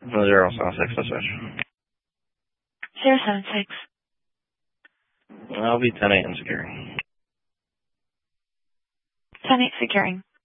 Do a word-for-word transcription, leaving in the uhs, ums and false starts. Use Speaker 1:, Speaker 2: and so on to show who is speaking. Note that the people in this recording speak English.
Speaker 1: Zero seven six, dispatch.
Speaker 2: Zero seven six.
Speaker 1: I'll be ten eight and securing.
Speaker 2: Ten eight securing.